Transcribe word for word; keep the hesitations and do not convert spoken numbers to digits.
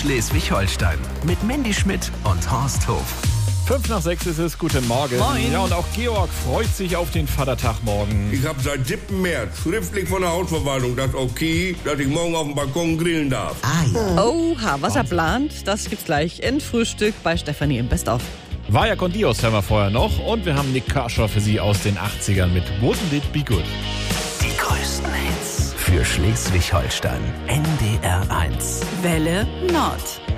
Schleswig-Holstein. Mit Mandy Schmidt und Horst Hof. Fünf nach sechs ist es, guten Morgen. Moin. Ja, und auch Georg freut sich auf den Vatertag morgen. Ich habe seit siebten März schriftlich von der Hausverwaltung das Okay, dass ich morgen auf dem Balkon grillen darf. Ah ja. Oha, was er plant, das gibt's gleich in Frühstück bei Stefanie im Best-of. Vaya con Dios hören wir vorher noch. Und wir haben Nick Kershaw für Sie aus den achtzigern mit Wouldn't It Be Good. Die größten Hits für Schleswig-Holstein. N D R eins. Welle Nord.